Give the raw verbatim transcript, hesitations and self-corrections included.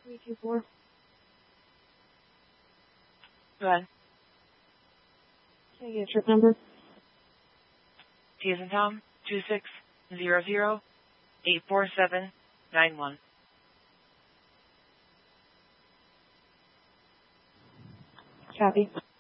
three two four. Go ahead. Can I get a trip number? T as in Tom, two six zero zero eight four seven nine one. Copy.